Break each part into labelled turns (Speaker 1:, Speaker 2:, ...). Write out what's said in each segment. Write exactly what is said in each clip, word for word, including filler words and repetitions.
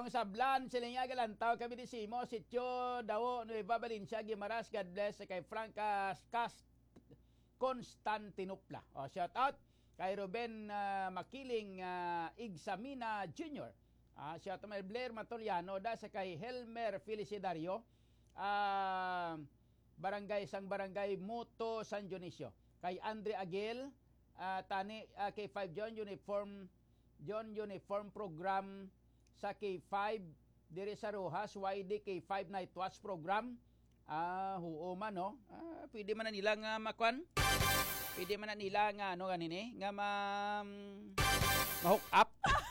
Speaker 1: Daong sablan, silinga galantaw, kami di Simo, Sityo, Dawo, Nueva Valencia, Gimaras, God bless, kay Franca Cast, Constantinopla. O, shout out kay Ruben uh, Makiling uh, Igsamina Junior Uh, shout out kay Blair Matoliano, da sa kay Helmer Felicidario, uh, barangay, sang barangay Moto San Dionisio. Kay Andre Aguil, uh, tani uh, K five John Uniform, John Uniform Program sa K five diri sa Rojas, Y D K five Night Watch Program. Ah, uh, huo man no. Ah, pwede man na nila nga makwan. Pwede man na nila nga ano ganini, nga ma ma-hook up.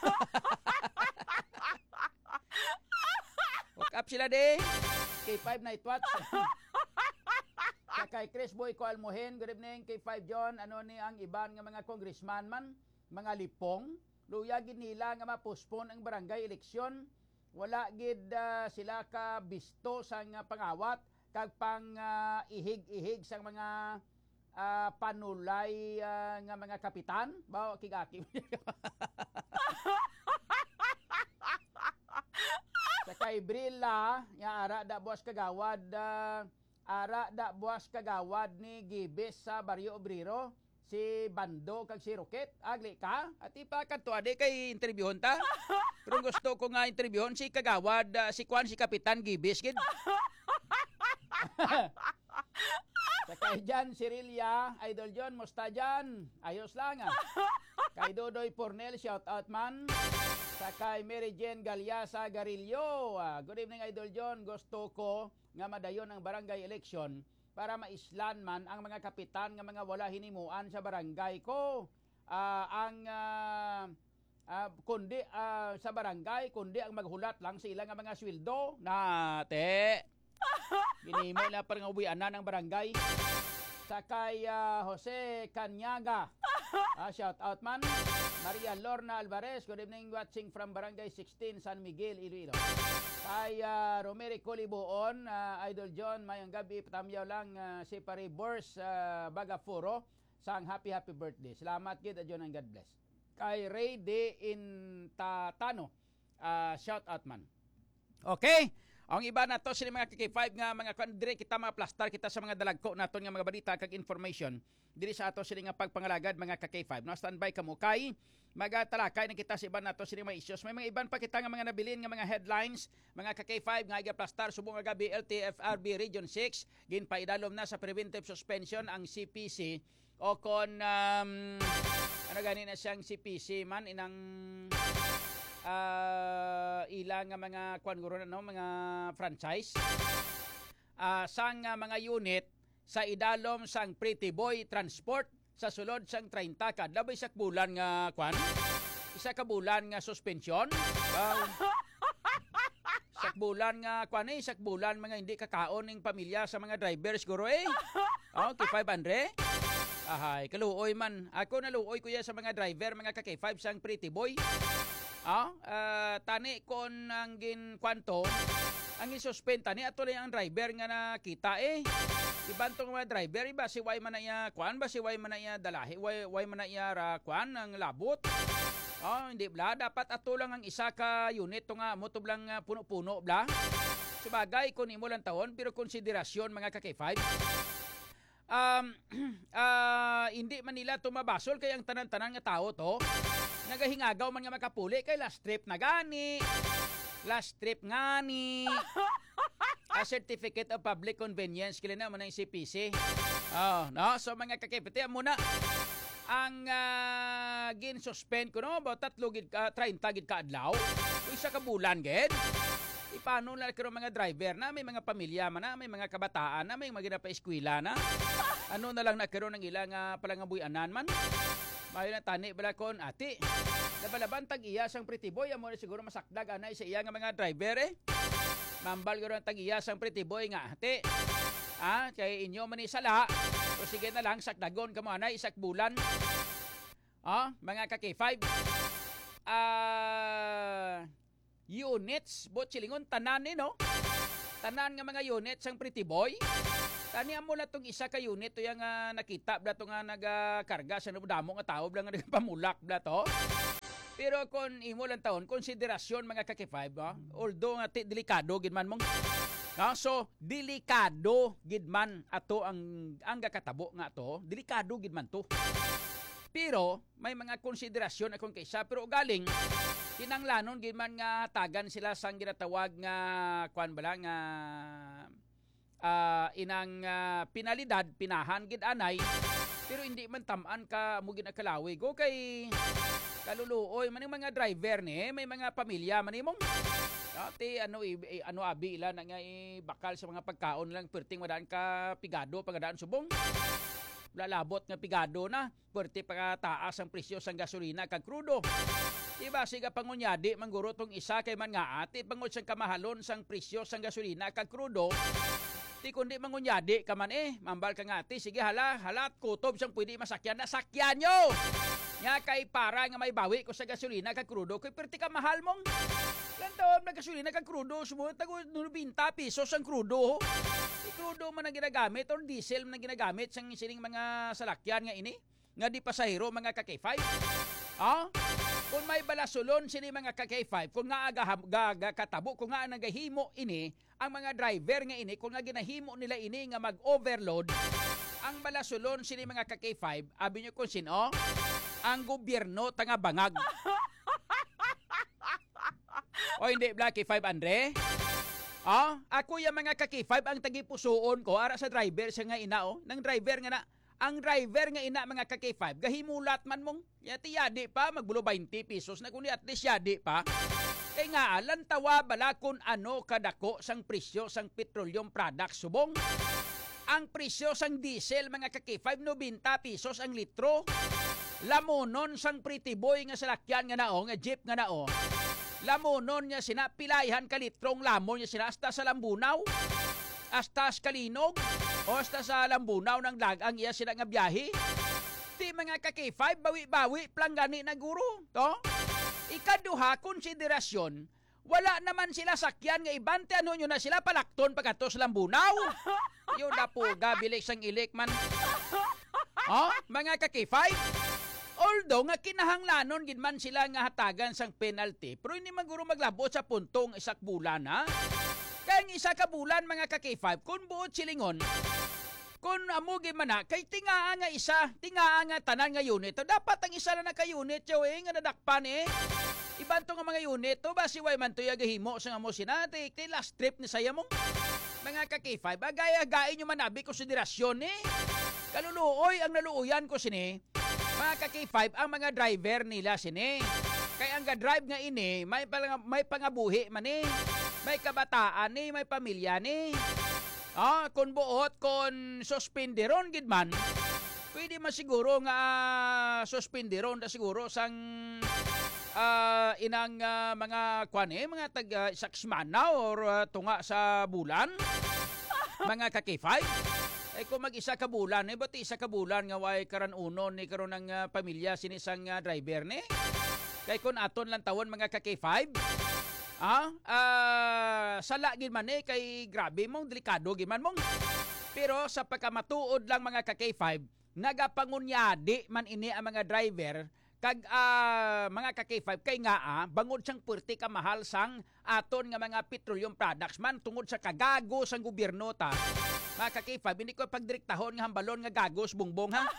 Speaker 1: Hook up sila de. K five Night Watch. Sa kay Chris Boy ko Almohen, good evening K five John. Ano ni ang iban nga mga congressman man, mga lipong luya gid nila nga ma-postpone ang barangay eleksyon. Wala gid uh, sila ka bisto sa nga pangawat kag pang uh, ihig-ihig sang mga uh, panulay uh, nga mga kapitan. Bawo kigaki. Sa kay Brilla, nga ara da buwas kagawad, uh, ara da buwas kagawad ni Gibes sa Barrio Obrero. Si Bando kag si Rocket, agli ka? At ipa kadto ade kay interviewon ta. Pero gusto ko nga interviewon si Kagawad, uh, si Kwan, si Kapitan Gibis gid. Sa kay Jan Cirilia, Idol John, musta Jan? Ayos lang ah. Kay Dodoy Pornel, shout out man. Sa kay Mary Jane Galyasa Garillo, uh, good evening Idol John, gusto ko nga madayon ang barangay election para maislan man ang mga kapitan nga mga wala hinimuan sa barangay ko. Uh, ang uh, uh, kundi uh, sa barangay, kundi ang maghulat lang sila nga mga sweldo. Nate. Ginimo na parang uwianan ng barangay. Sa kay uh, Jose Canyaga. Uh, shout out man. Maria Lorna Alvarez, good evening, watching from Barangay sixteen, San Miguel, Iloilo. Kay uh, Romero Coliboon, uh, Idol John, mayang gabi, patamyaw lang uh, si Pare Bors uh, Bagafuro, sang happy happy birthday. Salamat gid John and God bless. Kay Ray De Intatano, uh, shout out man. Okay. Ang iba na to sila mga K five nga mga dire kita mga plastar kita sa mga dalagko naton nga mga balita kag information diri sa ato sila nga pagpangalagad mga K five. No standby kamo kay magatalakay na kita sa iban nato sila mga issues. May mga iban pa kita nga mga nabilin nga mga headlines mga K five nga iga plastar subong nga gabi L T F R B Region six ginpaidalom na sa preventive suspension ang C P C o kon um, ano gani na siyang C P C man inang uh, ilang mga kwan guro no mga franchise uh, sang uh, mga unit sa idalom sang Pretty Boy Transport sa sulod sang thirty kadlaw isak bulan nga kwan isa ka bulan nga suspension wow. Isak bulan nga kwan eh, isak bulan mga hindi kakaon ng pamilya sa mga drivers guro eh oh K five hundred ahay kaluoy man ako naluoy kuya sa mga driver mga ka K five sang Pretty Boy. Ah, uh, tani kon ang gin kwanto ang isuspend tani ato lang ang driver nga nakita eh. Iban tong mga driver iba si way man na iya kwan ba si way man na iya dalahi way, way man na iya ra kwan ang labot. Oh, hindi bla dapat ato lang ang isa ka unit to nga mo to lang uh, puno-puno bla. Sabagay kun imo lang taon pero konsiderasyon mga ka K five. Um uh, hindi man nila tumabasol kay ang tanan-tanan nga tao to. Nagahingagaw man nga makapuli kay last trip na gani. Last trip ngani. A certificate of public convenience kila na man ang C P C. Oh, no, so mga kakipiti muna ang uh, gin-suspend ko no about tatlo gid ka thirty gid ka adlaw. Isa ka bulan gid. Ipano na karo mga driver na may mga pamilya man na, may mga kabataan na, may mga ginapaeskwela na. Ano na lang nagkaroon ng ilang uh, palangabuyanan man. Mayo na tani bala kon ati. Labalaban tag iya sang Pretty Boy amo siguro masakdag anay sa iya nga mga driver eh. Mambal guro tag iya sang Pretty Boy nga ati. Ah, kay inyo man isala. O sige na lang sakdagon kamo anay isak bulan. Ah, mga ka K five. Ah, units bot silingon tanan ni no. Tanan nga mga units sang Pretty Boy. Tani amo na tong isa ka unit to yang uh, nakita bla to nga nagakarga sa damo nga tao bla nga nagpamulak bla to. Pero kung imo lang taon, konsiderasyon mga ka-K five, no? Although nga ti- delikado gid man mong no? So delikado gid man ato ang ang gakatabo nga to, delikado gid man to. Pero may mga konsiderasyon akong kaysa pero galing kinanglanon gid man nga tagan sila sang ginatawag nga kuan bala nga uh, inang uh, pinalidad pinahan gid anay pero hindi man tamaan ka mo ginakalawi go kay kaluluoy man yung mga driver ni may mga pamilya man imong dati ano i, ano abi ila na nga bakal sa mga pagkaon lang perting madaan ka pigado pagadaan subong lalabot nga pigado na perti pa taas ang presyo sang gasolina kag krudo. Diba siga pangunyadi mangguro tong isa kay man nga ati pangod sang kamahalon sang presyo sang gasolina kag krudo. Ti kundi mangunyadi ka man eh mambal ka nga ati sige hala halat kutob sang pwede masakyan na sakyan nyo. Nya kay para nga may bawi ko sa gasolina kag krudo kay perti ka mahal mong. Lantaw na gasolina kag krudo sumunod tago ninety pesos ang krudo. Di krudo man ang ginagamit or diesel man ang ginagamit sang sining mga salakyan nga ini nga di pasahero mga ka-K five. Ah? Kung may balasulon sini mga ka-K five, kung nga aga, aga katabo, kung nga nagahimo ini, ang mga driver nga ini, kung nga ginahimo nila ini nga mag-overload, ang balasulon sini mga ka-K five, abi nyo kung sino? Ang gobyerno tanga bangag. O hindi, Black K five, Andre? Ah, ako yung mga ka-K five ang tagipusoon ko ara sa driver sa nga ina, oh, ng driver nga na, ang driver nga ina mga ka-K five, gahimulat man mong, yati yadi pa, magbulo twenty pesos na kundi at least yadi pa. Kaya nga, alan tawa bala kung ano kadako sang presyo sang petroleum products subong. Ang presyo sang diesel mga ka-K five, ninety pesos ang litro. Lamonon sang pretty boy nga salakyan nga nao, nga jeep nga nao. Lamonon niya sina, pilayhan ka litrong lamon niya sina, hasta sa Lambunaw. Hasta sa Kalinog. O hasta sa Lambunaw ng lagang iya sila nga biyahe. Ti mga ka-K five, bawi-bawi, planggani na guro. To? Ikaduha, konsiderasyon, wala naman sila sakyan nga ibante, ano nyo na sila palakton pagkatos Lambunaw. Yun na po, gabilik sang ilik man. O, mga ka-K five, although nga kinahanglanon gid man sila nga hatagan sang penalty, pero hindi man guro maglabot sa puntong isak bulan, ha? Kaya ang isa ka bulan mga ka-K five, kung buot silingon, kung amugi man na, kay tingaa nga isa, tingaa nga tanan nga unit, to, dapat ang isa na naka-unit, yo eh, nga nadakpan eh. Iban to nga mga unit, to ba si Wayman to yagahimo sa nga mo sinati, kay last trip ni saya mong, mga ka-K five, agay-again nyo manabi konsiderasyon eh. Kaluluoy, ang naluuyan ko sini, mga ka-K five, ang mga driver nila sini. Kaya ang ga-drive nga ini, may, pang, may pangabuhi man eh. May kabataan ni, may pamilya ni. Ah, kung buot, kung suspenderon gid man, pwede man siguro nga uh, suspenderon da siguro sang uh, inang uh, mga kwan eh, mga tag uh, isak semana or uh, tunga sa bulan. Mga ka-K five. Eh kung mag-isa ka bulan, eh ba't isa ka bulan nga way karan uno ni karon ng uh, pamilya sinisang uh, driver ni? Kay kung aton lang tawon mga ka-K five. Ah, uh, sala gid man eh kay grabe mong delikado gid man mong. Pero sa pagkamatuod lang mga ka-K five, nagapangunyadi man ini ang mga driver kag uh, mga ka-K five kay nga ah, bangod sang perti ka mahal sang aton nga mga petroleum products man tungod sa kagago sang gobyerno ta. Mga ka-K five, hindi ko pagdirektahon nga hambalon nga gagos bungbong ha.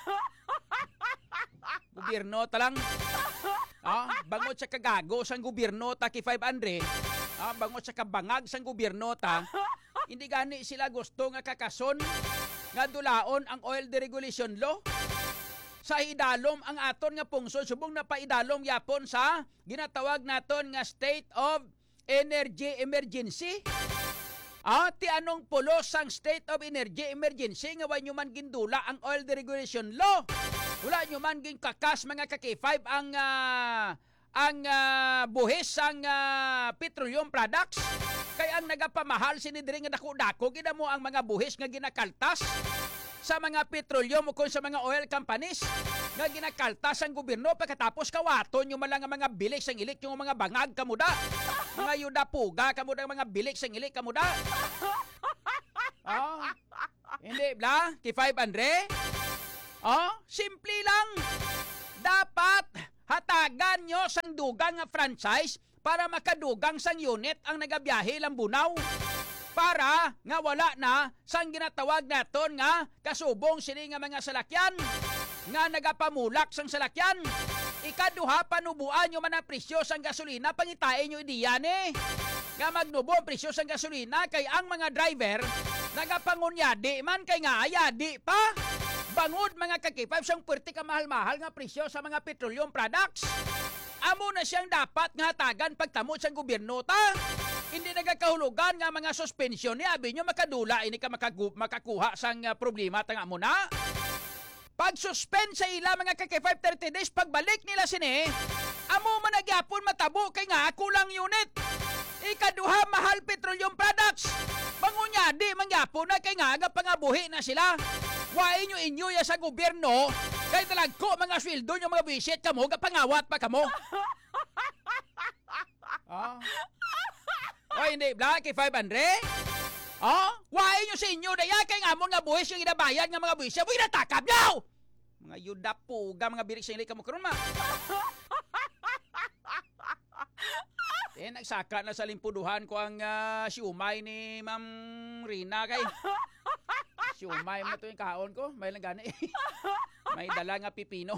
Speaker 1: Gobyerno ta lang. Ah, bangod sa kagago sang gobyerno ta K five Andre. Ah, bangod sa kabangag sang gobyerno ta. Hindi gani sila gusto nga kakason nga dulaon ang oil deregulation law. Sa idalom ang aton nga pungsod subong na paidalom yapon sa ginatawag naton nga state of energy emergency. Ah, ti anong pulos sang state of energy emergency nga wanyo man gindula ang oil deregulation law. Wala nyo man ging kakas mga ka-K five ang uh, ang uh, buhis sang uh, petroleum products. Kay ang nagapamahal sinidiri nga dako-dako gina mo ang mga buhis nga ginakaltas sa mga petroleum o kung sa mga oil companies nga ginakaltas ang gobyerno pagkatapos kawaton yung malang mga bilik sang ilik yung mga bangag kamuda. Mga yuda puga kamuda mga bilik sang ilik kamuda. Oh, hindi bla K five Andre. Oh, simple lang. Dapat hatagan nyo sang dugang nga franchise para makadugang sang unit ang nagabiyahe lambunaw. Para nga wala na sang ginatawag naton nga kasubong sini nga mga salakyan nga nagapamulak sang salakyan. Ikaduha, panubuan nyo man ang presyo sang gasolina, pangitain nyo idiyan eh. Nga magnubo ang presyo sang gasolina kay ang mga driver nagapangunyadi man kay nga ayadi pa. Bangod mga kakipay siyang puwerte ka mahal-mahal nga presyo sa mga petroleum products. Amo na siyang dapat nga hatagan pagtamo sa gobyerno ta. Hindi nagakahulugan nga mga suspensyon ni abi nyo makadula ini ka makagu- makakuha sang uh, problema tanga mo na. Pag-suspend sa ila mga kaki five thirty days, pagbalik nila sini, amo man nagyapon matabo kay nga kulang unit. Ikaduha, mahal petroleum products. Mangunyadi mangyapon na kay nga aga pangabuhi na sila. Wain nyo inyo ya sa gobyerno, kay talagko mga sweldo nyo mga bisit kamo, kapangawat pa kamo. Ah. O hindi, Black, kay five hundred? Oh, wain nyo sa inyo daya kay nga mo nga buhis yung inabayan nga mga buhis. Huwag natakab nyo! Mga yuda puga, mga birik sa inyo kamo karon ma. Eh, nagsaka na sa limpuduhan ko ang uh, siumay ni Ma'am Rina kay. Siumay mo ito yung kahon ko. May lang gani. May dala nga pipino.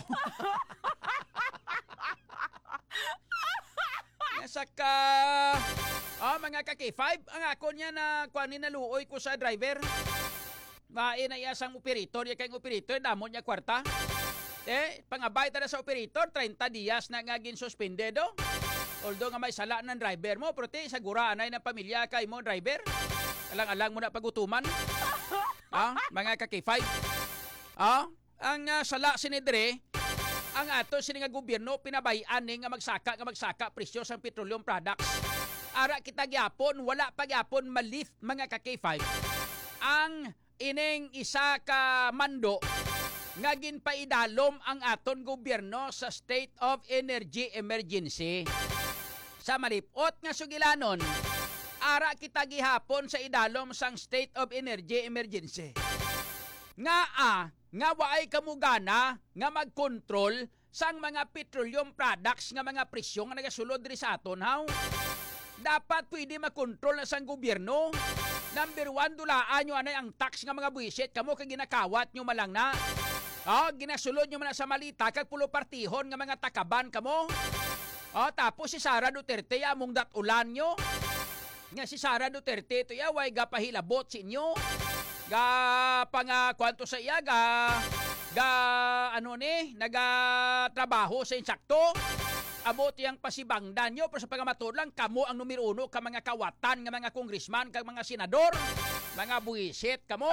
Speaker 1: Nasaka... Oh, mga kaki five, ang ako niya na kuanin na luoy ko sa driver. Main na iya sang operator, ya kayong operator, damon niya kwarta. Eh, pangabay ta na sa operator, thirty dias na nga gin-suspended, oh. Although nga may sala ng driver mo, pero te, sagura anay ng pamilya kay mo, driver. Alang-alang mo na pagutuman. Ah, mga kaki five. Ah, ang uh, sala sinidre, ang ato sini nga gobyerno pinabayan ni nga magsaka nga magsaka presyo sa petroleum products. Ara kita gyapon, wala pa gyapon malift mga ka-K five. Ang ining isa ka mando nga ginpaidalom ang aton gobyerno sa State of Energy Emergency. Sa malipot nga sugilanon, ara kita gihapon sa idalom sang State of Energy Emergency. Nga a, nga waay kamugana nga magkontrol sang mga petroleum products nga mga presyo nga nagasulod diri sa aton haw. Dapat pwede makontrol na sang gobyerno. Number one, dulaan nyo anay ang tax nga mga buwisit. Kamo kag ginakawat nyo malang na. Oh, ginasulod nyo man sa malita kag pulo partihon nga mga takaban kamo. Oh, tapos si Sara Duterte ya among datulan nyo. Nga si Sara Duterte ito ya way gapahilabot sa inyo. Ga panga kwanto sa iya ga ga ano ni naga trabaho sa insakto. Abot yang pasibangdan nyo, pero sa pagkamatulang, kamo ang numero uno ka mga kawatan, nga mga kongresman, ka mga senador, mga buwisit, kamo.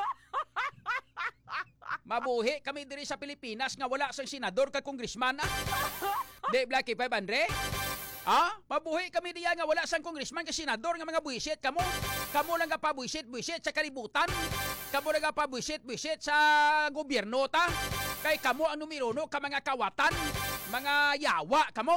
Speaker 1: Mabuhi kami diri sa Pilipinas nga wala sang senador ka kongresman. Ah. De Blacky five hundred? Ah, mabuhi kami diya nga wala sang kongresman ka senador nga mga buwisit, kamo. Kamo lang ka pa buwisit, buwisit sa kalibutan. Kamo lang ka pa buwisit, buwisit sa gobyerno ta. Kay kamo ang numero uno ka mga kawatan, mga yawa kamo.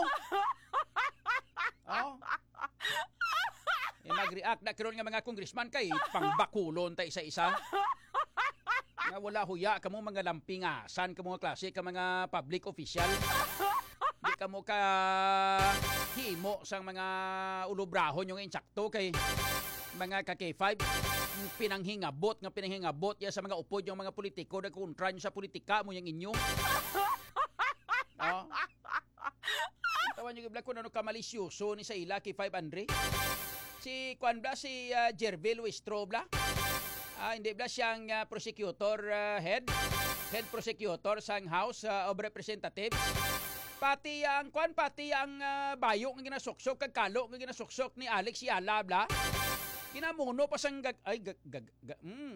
Speaker 1: Oh. Eh, mag-react na karon nga mga congressman kay pangbakulon ta isa-isa. Nga wala huya kamo mga lampingasan kamo mga klase ka mga public official. Di kamo ka himo sang mga ulobrahon yung insakto kay mga ka-K five. Pinanghingabot nga pinanghingabot ya sa mga upod yung mga politiko na kontra nyo sa politika mo yung inyo. Oh. Tawan nyo gibla ko na no kamalisyoso ni sa ila kay five hundred. Si Kwan Bla, si uh, Jervil Wistro Bla. Uh, hindi Bla siyang uh, prosecutor uh, head. Head prosecutor sang House uh, of Representatives. Pati ang Kwan, pati ang uh, bayo nga ginasuksok, kag kalo nga ginasuksok ni Alex Yala Bla. Ginamuno pa sang gag... Ay, gag... gag... gag mm.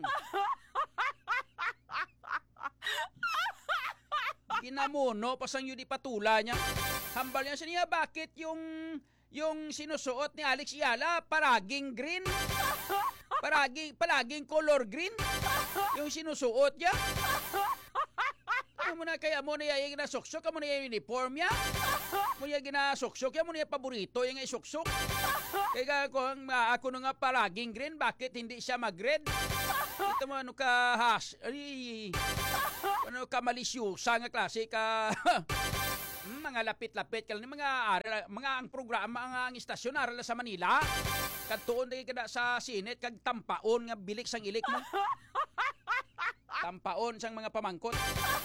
Speaker 1: Ginamuno pa sang yun ipatula niya. Hambal niya sa niya, bakit yung... yung sinusuot ni Alex Yala, paraging green? Paraging... palaging color green? Yung sinusuot niya? Mo na kaya mo na yung ginasuksok, mo na yung uniform niya. Mo na yung ginasuksok, mo na yung paborito yung isuksok. Kaya kung uh, ako na nga palaging green, bakit hindi siya mag-red? Ito mo ano ka hash, ay, ano ka malisyusa nga klase ka Mm, mga lapit-lapit kala ni mga aral, mga ang programa ang, ang istasyon aral sa Manila. Kadtuon di kada sa sinet kag tampaon nga bilik sang ilik mo. Tampaon sang mga pamangkot.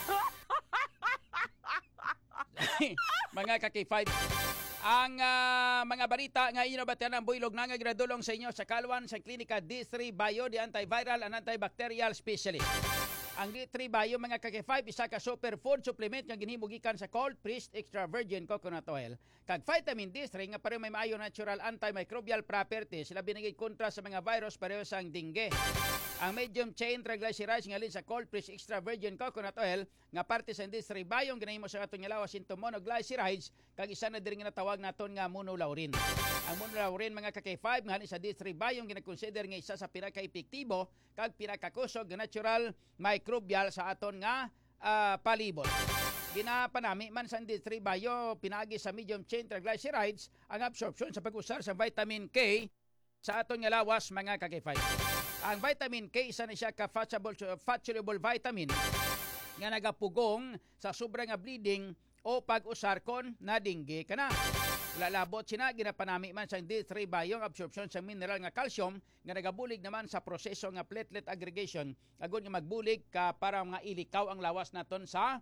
Speaker 1: Mga ka-K five. Ang uh, mga balita nga inobatan ang builog na nga gradulong sa inyo sa Kalwan sa Klinika D three Bio, the antiviral and antibacterial specialist. Ang D three Bio mga ka-K five isa ka superfood supplement nga ginhimugikan sa cold pressed extra virgin coconut oil. Kag vitamin D three nga pareho may maayo natural antimicrobial properties, sila binigay kontra sa mga virus pareho sang dengue. Ang medium chain triglycerides nga lin sa cold pressed extra virgin coconut oil nga parte sa D three Bio ginahimo sa atong lawas into monoglycerides kag isa na diri nga natawag naton nga monolaurin. Ang monolaurin mga ka-K five nga sa D three Bio gina-consider nga isa sa pinaka-epektibo kag pinakakusog nga natural microbial sa aton nga uh, palibot. Ginapanami man sa D three Bio pinagi sa medium chain triglycerides ang absorption sa pag-usar sa vitamin K sa aton nga lawas mga ka-K five. Ang vitamin K isa na siya ka fat-soluble vitamin nga nagapugong sa sobrang nga bleeding o pag-usar kon na dengue kana. Lalabot sina ginapanami man sa D three Bio ang absorption sa mineral nga calcium nga nagabulig naman sa proseso nga platelet aggregation agon nga magbulig ka para nga ilikaw ang lawas naton sa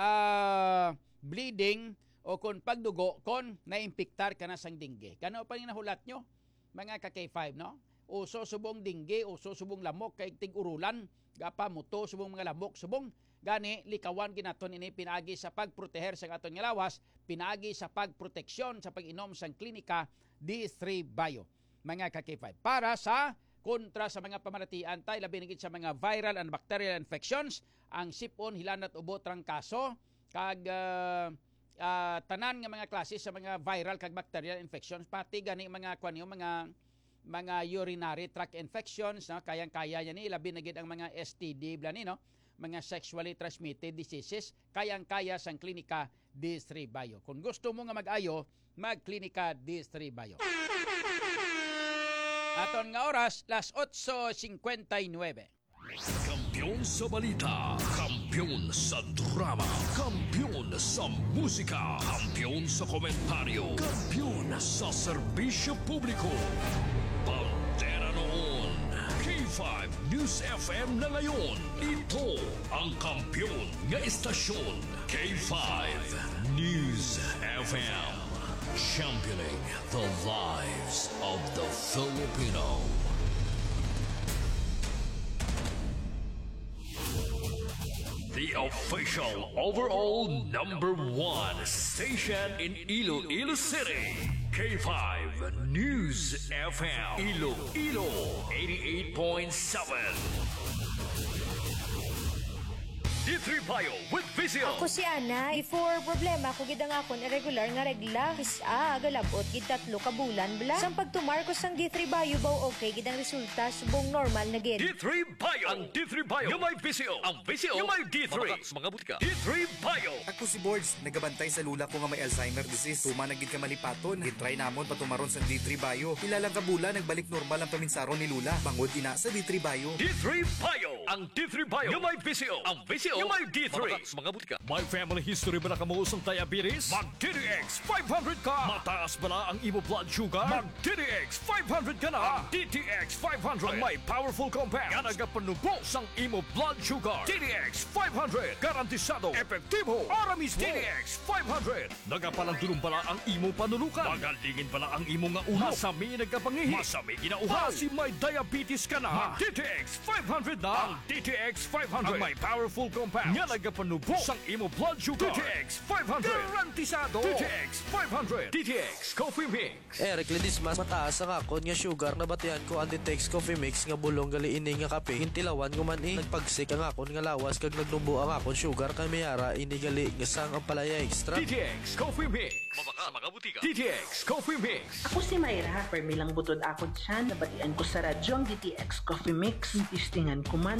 Speaker 1: uh, bleeding o kon pagdugo kon naimpiktar ka na sang dengue. Kano pa ning nahulat nyo mga ka-K five no? Uso subong dengue, uso subong lamok kay tig-urulan, gapa muto subong mga lamok subong gani likawan ginaton ini pinaagi sa pagproteher sa aton nga lawas, pinaagi sa pagproteksyon sa pag-inom sang Klinika D three Bio mga ka-K five para sa kontra sa mga pamaratian tay labi na gid sa mga viral and bacterial infections, ang sipon, hilanat, ubo, trangkaso kag uh, uh, tanan nga mga klase sa mga viral kag bacterial infections pati gani mga kwan mga mga urinary tract infections no kayang-kaya yan ni labi na gid ang mga S T D blani no mga sexually transmitted diseases kayang-kaya sang Klinika D three Bio. Kung gusto mo nga mag-ayo, mag-Klinika D three Bio. Aton nga oras las eight fifty-nine.
Speaker 2: Kampiyon sa balita, kampiyon sa drama, kampiyon sa musika, kampiyon sa komentaryo, kampiyon sa serbisyo publiko. Pantera noon, K five News F M na ngayon. Ito ang kampiyon nga istasyon, K five News F M. Championing the lives of the Filipino. The official overall number one station in Iloilo City. K five News F M. Iloilo eighty-eight point seven. D three Bio with Vizio.
Speaker 3: Ako si Ana. Before problema ko gid ang akon irregular nga regla. Isa galabot gid tatlo ka bulan bla. Sang pagtumarkos sang D three Bio baw okay gid ang resulta subong normal na gid.
Speaker 2: D three Bio. Ang D three Bio yung may Vizio. Ang Vizio yung may D three. Mga, mga butika. D three Bio.
Speaker 4: Ako si Boards, nagabantay sa lula ko nga may Alzheimer disease. Tuma na gid ka malipaton. Gitry namon patumaron sa D three Bio. Ilang ka bulan nagbalik normal ang paminsaron ni lula. Bangod ina sa D three Bio.
Speaker 2: D three Bio. Ang D three Bio yung may Vizio. Ang Vizio yung may D three. Mga, mga butika. May family history ba na kamuusong diabetes? Mag-D D X five hundred ka. Mataas ba na ang imo blood sugar? Mag-D D X five hundred ka na. Ang D T X five hundred ang may powerful compounds nga nagapanubos ang imo blood sugar. D D X five hundred garantisado, epektibo. Aramis D D X five hundred nagapalandulong bala ang imo panulukan. Magalingin bala ang imo nga ulo. Masami nagapangihi. Masami ginauhaw. Kasi may diabetes ka na. Mag-D T X five hundred na. Ang D T X five hundred ang may powerful compounds nga nagapanubos ang imo blood sugar. D T X five hundred garantisado. D T X five hundred. D T X Coffee Mix.
Speaker 5: Eric Ledismas, mataas ang akon nga sugar na batian ko ang D T X Coffee Mix nga bulong gali ini nga kape. Hintilawan ko man eh. Nagpagsik ang akon nga lawas kag nagnumbo ang akon sugar kay mayara ini gali nga sang ang palaya extra.
Speaker 2: D T X Coffee Mix. Mabaka mga butika. D T X Coffee Mix.
Speaker 6: Ako si Mayra. Permi lang butod akon siya. Nabatian ko sa radyo ang D T X Coffee Mix. Tistingan ko man.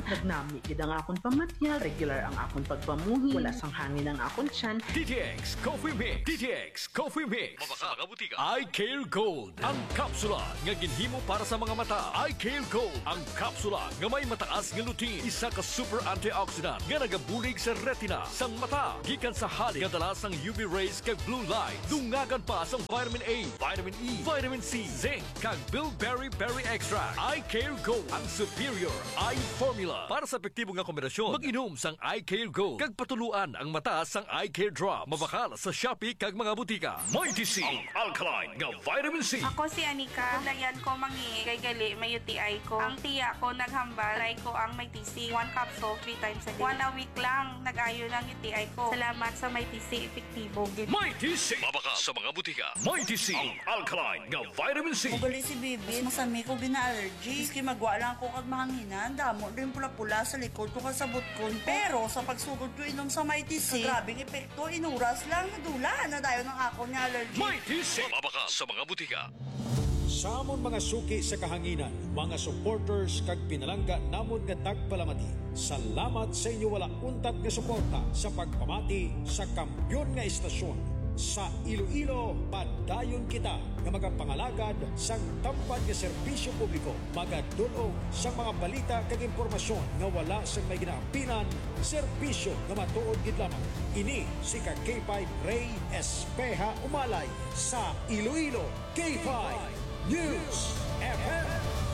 Speaker 6: Nagnami gid ang akon pamatyag, regular ang akon pagpamuhi, wala sang hangin ang akon tiyan.
Speaker 2: D T X Coffee Mix. D T X Coffee Mix. Mabaka mga butika. Eye Care Gold. Ang kapsula nga ginhimo para sa mga mata. Eye Care Gold. Ang kapsula nga may mataas nga lutein. Isa ka super antioxidant nga nagabulig sa retina sang mata. Gikan sa halik nga dala sang U V rays kag blue light. Dungagan pa sang vitamin A, vitamin E, vitamin C, zinc kag bilberry berry extract. Eye Care Gold. Ang superior eye formula. Para sa epektibo nga kombinasyon, mag-inom sang Eye Care Gold. Kag patuluan ang mata sang Eye Care Drop. Mabakal sa Shopee kag mga butika. Mighty C. Ang alkaline nga vitamin C.
Speaker 7: Ako si Anika. Dayan ko mangi kay gali may U T I ko. Ang tiya ko naghambal. Try ko ang may T C. One capsule, three times a day. One a week lang. Nag-ayo ng U T I ko. Salamat sa may T C. Epektibo.
Speaker 2: Mighty C. Mabakal sa mga butika. Mighty C. Ang alkaline nga vitamin C.
Speaker 8: Mugali si Bibi, masami ko gina-allergy. Iski magwa lang ko kag mahanginan. Damo rin pula-pula sa likod ko kasabot ko. Pero sa pagsugod ko inom sa may T C, grabing epekto. Inuras lang. Nadula na dayo ng ako ni allergy.
Speaker 2: Mighty C. Mabakal sa mga butika.
Speaker 9: Sa amon mga suki sa kahanginan, mga supporters kag pinalangga namon nga tagpalamati. Salamat sa inyo wala untat nga suporta sa pagpamati sa kampyon nga istasyon. Sa Iloilo, padayon kita nga magapangalagad sang tampad nga serbisyo publiko. Magadulong sa mga balita kag impormasyon nga wala sa may ginaapinan, serbisyo nga matuod gid lamang. Ini si ka K five Ray Espeja Umalay sa Iloilo K five News F M.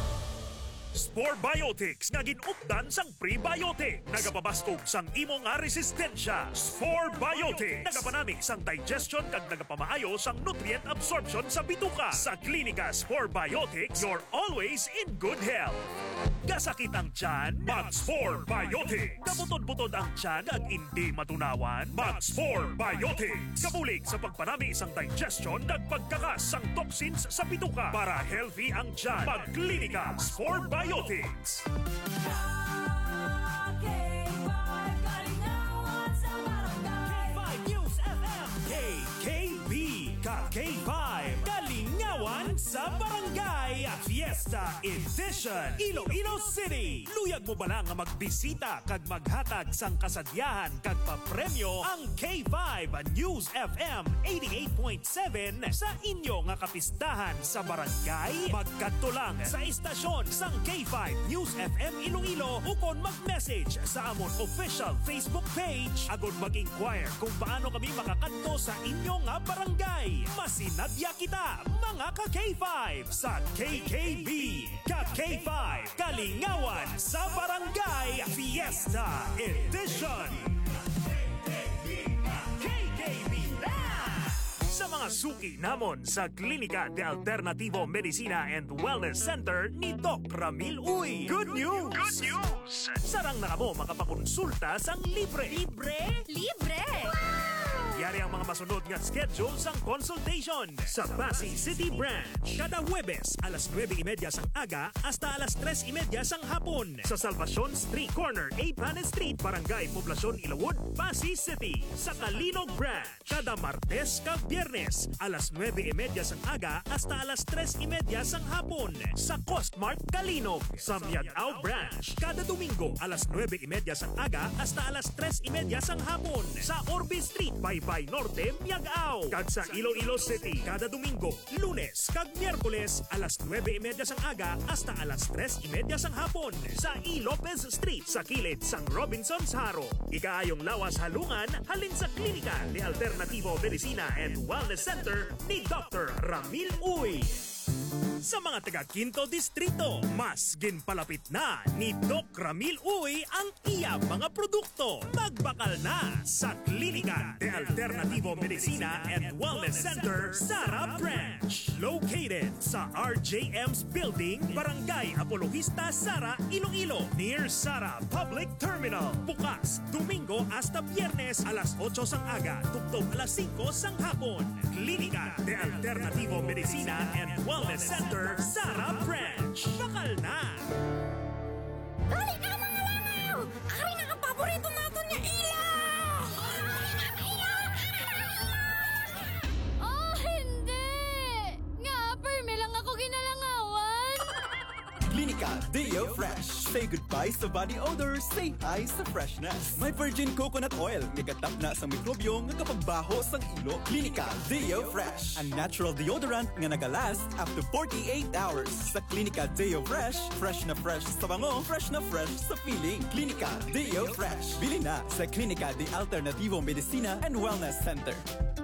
Speaker 10: Spore Biotics nga ginupdan sang prebiotic. Nagapabastog sang imo nga resistensya. Spore Biotics nagapanamig sang digestion kag nagapamaayo sang nutrient absorption sa bituka. Sa klinika Spore Biotics, you're always in good health. Kasakit ang tiyan? Mag-Spore Biotics. Kabutod-butod ang tiyan ag hindi matunawan? Mag-Spore Biotics. Kabulig sa pagpanami sang digestion kag pagkakas sang toxins sa bituka para healthy ang tiyan. Mag-klinika Spore Biotics. Biotics. K K B K five Kalingawan sa Barangay Fiesta Edition Iloilo City. Luyag mo ba lang nga magbisita kag maghatag sang kasadyahan kag papremyo ang K five News F M eighty-eight point seven sa inyo nga kapistahan sa barangay? Magkadto lang sa istasyon sang K five News F M Iloilo ukon mag-message sa amon official Facebook page agon mag-inquire kung paano kami makakadto sa inyo nga barangay. Masinadya kita mga ka K five sa K K B ka K five Kalingawan sa Barangay Fiesta Edition. K K B sa mga suki namon sa Klinika de Alternativo Medicina and Wellness Center ni Doc Ramil Uy. Good news! Good news! Sarang na kamo makapakonsulta sang libre. Libre? Libre! Yari ang mga masunod nga schedule sang consultation sa Pasig City Branch. Kada Huwebes, alas nueve y media sang aga hasta alas tres y media sang hapon. Sa Salvacion Street Corner, A. Planet Street, Barangay Poblacion, Ilawod, Pasig City. Sa Kalinog Branch, kada Martes kag Biyernes, alas nueve y media sang aga hasta alas tres y media sang hapon. Sa Costmart, Kalinog. Sa Miagao Branch, kada Domingo, alas nueve y media sang aga hasta alas tres y media sang hapon. Sa Orbe Street, Baybay Norte, Miagao. Kag sa Iloilo City, kada Domingo, Lunes kag Miyerkules, alas nueve y media sang aga hasta alas tres y media sang hapon. Sa E. Lopez Street, sa kilid sang Robinson's Haro. Ikaayong lawas halungan, halin sa Klinika de Alternativo Medicina and Wellness Center ni Doctor Ramil Uy. Sa mga taga Quinto Distrito, mas ginpalapit na ni Doc Ramil Uy ang iya mga produkto. Magbakal na sa Klinika de Alternativo Medicina and Wellness Center, Sara Branch. Located sa R J M's Building, Barangay Apologista, Sara, Iloilo, near Sara Public Terminal. Bukas, Domingo hasta Biyernes, alas ocho sang aga, tugtog alas cinco sang hapon. Klinika de Alternativo Medicina and Wellness Center, Sara Branch. Bakal na!
Speaker 11: Dali ka mga langaw! Ari na ang paborito natin niya ilaw!
Speaker 12: Oh, hindi! Nga, perme lang ako ginalangawan! Clinical Deo Fresh. Say goodbye sa body odor, say hi sa freshness. May virgin coconut oil, nigatap na sa mikrobyo nga kapagbaho sang ilo. Clinical Deo Fresh, ang natural deodorant nga nagalast up to forty-eight hours. Sa Clinical Deo Fresh, fresh na fresh sa bango, fresh na fresh sa feeling. Clinical Deo Fresh. Bili na sa Clinical de Alternativo Medicina and Wellness Center.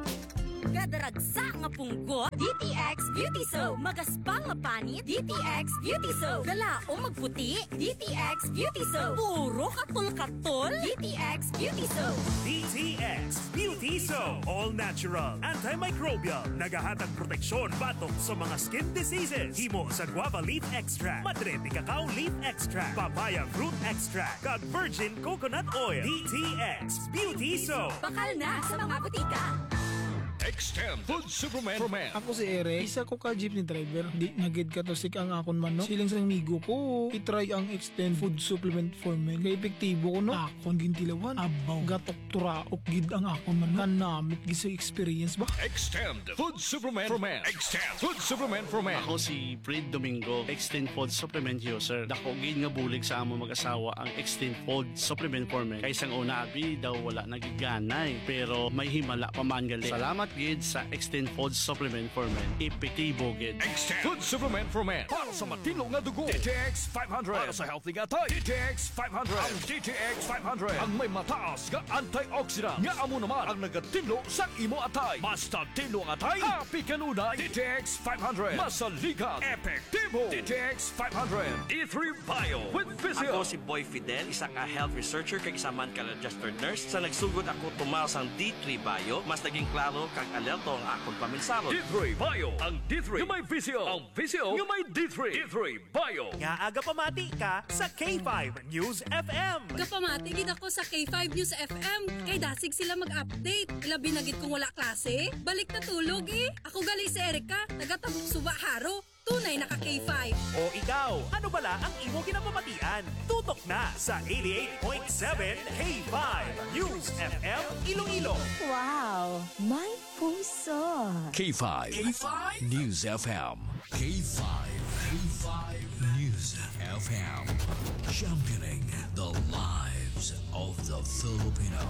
Speaker 11: Gadaragsa nga punggo, D T X Beauty Soap. Magaspang nga panit, D T X Beauty Soap. Galao magputi, D T X Beauty Soap. Puro katol-katol, D T X Beauty Soap.
Speaker 10: D T X Beauty Soap. All natural, antimicrobial, nagahatag proteksyon batok sa mga skin diseases. Himo sa guava leaf extract, madre de cacao leaf extract, papaya fruit extract, kag virgin coconut oil. D T X Beauty Soap.
Speaker 11: Bakal na sa mga butika.
Speaker 2: Extend Food Superman for Men.
Speaker 13: Ako si Eric, isa ko ka jeepney driver. Di nagid ka to sik ang akon man no. Siling sa migo ko, itry ang Extend Food Supplement for Men. Kaya epektibo ko no. Akon gintilawan, abaw, gatok turaok gid ang akon man no. Kanamit gid sa experience ba?
Speaker 2: Extend Food Supplement for Men. Extend Food Supplement for Men.
Speaker 14: Ako si Fred Domingo, Extend Food Supplement user. Dako gid nga bulig sa amo mag-asawa ang Extend Food Supplement for Men. Kay sang una abi daw wala nagiganay, pero may himala pa man gali. Salamat gid sa Extend Food Supplement for Men. Epektibo gid.
Speaker 2: Extend Food Supplement for Men. Para sa matino nga dugo. D T X five hundred. Para sa healthy nga tay. D T X five hundred. Ang D T X five hundred. Ang may mataas nga antioxidant. Nga amo naman ang nagatilo sa imo atay. Basta tilo nga atay. Happy kanunay. D T X five hundred. Masaligan. Epektibo. D T X five hundred. D three Bio with Visio.
Speaker 15: Ako si Boy Fidel, isa ka health researcher kag isa man ka registered nurse. Sa nagsugod ako tumaw sang D three Bio, mas naging klaro kag alerto ang akong paminsaro.
Speaker 2: D three Bio. Ang D three nga may Visio. Ang Visio nga may D three. D three Bio.
Speaker 10: Nga aga pamati ka sa K five News F M.
Speaker 16: Kapamati gid ako sa K five News F M. Kay dasig sila mag-update. Labi na gid kung wala klase. Balik na tulog eh. Ako gali si Erika, taga-tabuk suba haro. Tunay na ka K five.
Speaker 10: O ikaw, ano bala ang imo kinapamatian? Tutok na sa eighty-eight point seven K five News F M Iloilo.
Speaker 17: Wow, may puso.
Speaker 2: K five. K five News F M. K five. K five News F M. Championing the lives of the Filipino.